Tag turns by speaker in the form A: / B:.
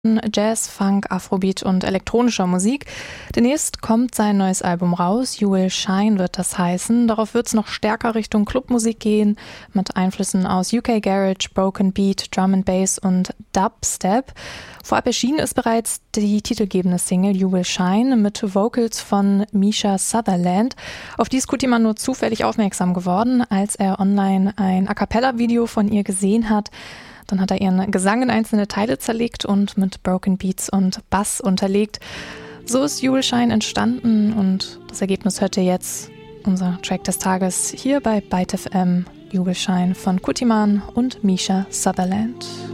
A: Jazz, Funk, Afrobeat und elektronischer Musik. Demnächst kommt sein neues Album raus, You Will Shine wird das heißen. Darauf wird es noch stärker Richtung Clubmusik gehen, mit Einflüssen aus UK Garage, Broken Beat, Drum and Bass und Dubstep. Vorab erschienen ist bereits die titelgebende Single You Will Shine mit Vocals von Misha Sutherland. Auf die ist Kutiman nur zufällig aufmerksam geworden, als er online ein A-Cappella-Video von ihr gesehen hat. Dann hat er ihren Gesang in einzelne Teile zerlegt und mit Broken Beats und Bass unterlegt. So ist You Will Shine entstanden und das Ergebnis hört ihr jetzt. Unser Track des Tages hier bei Byte FM, You Will Shine von Kutiman und Misha Sutherland.